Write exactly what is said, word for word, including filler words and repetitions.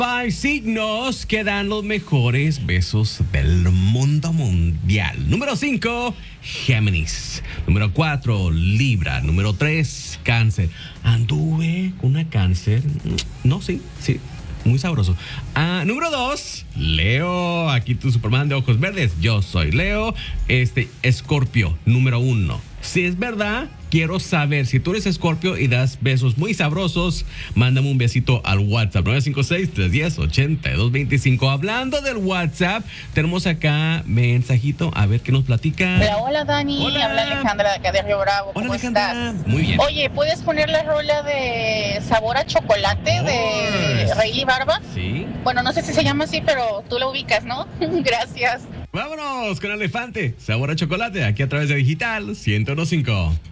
Five signos que dan los mejores besos del mundo mundial. Número cinco, Géminis. Número cuatro, Libra. Número tres, Cáncer. Anduve con una Cáncer. No, sí, sí. Muy sabroso. Ah, número dos, Leo. Aquí tu Superman de ojos verdes. Yo soy Leo. Este, Escorpio. Número uno. Si es verdad, quiero saber si tú eres Escorpio y das besos muy sabrosos, mándame un besito al WhatsApp nueve cinco seis, tres uno cero, ocho dos dos cinco. Hablando del WhatsApp, tenemos acá mensajito, a ver qué nos platica. Hola, hola Dani, Hola. habla Alejandra de acá de Río Bravo. Hola, ¿Cómo Alejandra. estás? Muy bien. Oye, ¿puedes poner la rola de sabor a chocolate Oh. de Rey Barba? Sí. Bueno, no sé si se llama así, pero tú la ubicas, ¿no? Gracias. Vámonos con Elefante, sabor a chocolate, aquí a través de Digital ciento uno punto cinco.